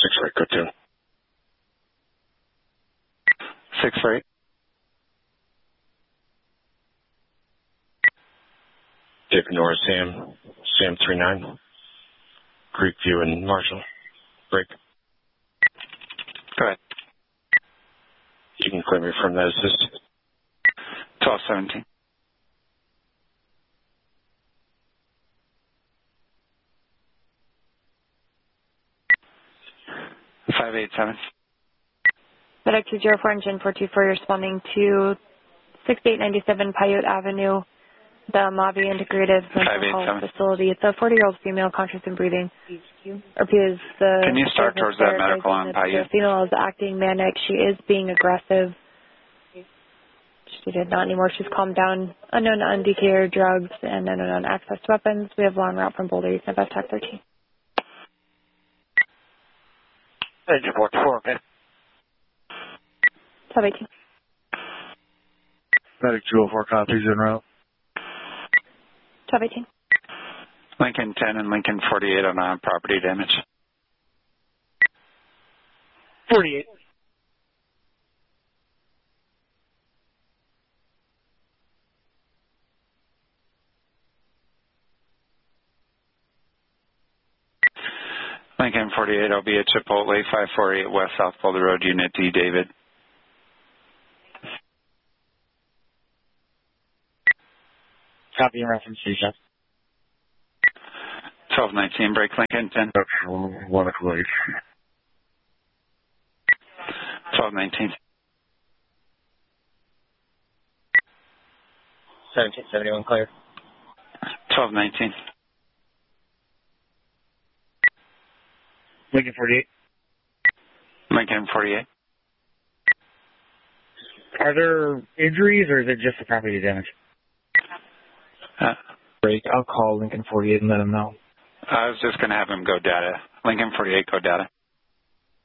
6-8, go 2. 6-8. David Norris, Sam 39. Creekview and Marshall. Break. Go ahead. You can clear me from that assist. 12-17. 587. FedEx 204 engine 424 responding to 6897 Paiute Avenue, the Mavi Integrated Mental Health Facility. It's a 40-year-old female conscious and breathing. Appears the Can you start towards that medical on Paiute? The female is acting manic. She is being aggressive. She did not anymore. She's calmed down. Unknown undeclared drugs and unknown access to weapons. We have long route from Boulder East, Nevada, TAC 13. Engine 424, okay. 12-18. FedEx 204 copies en route. 12-18. Lincoln 10 and Lincoln 48 on property damage. 48. Lincoln 48, I'll be at Chipotle 548 West South Boulder Road, Unit D, David. Copy and reference, CSAT. 12-19, break Lincoln 10. 1 o'clock. 12-19. 1771 clear. 12-19. Lincoln 48. Lincoln 48. Are there injuries or is it just the property damage? Break. I'll call Lincoln 48 and let him know. I was just going to have him go data. Lincoln 48, go data.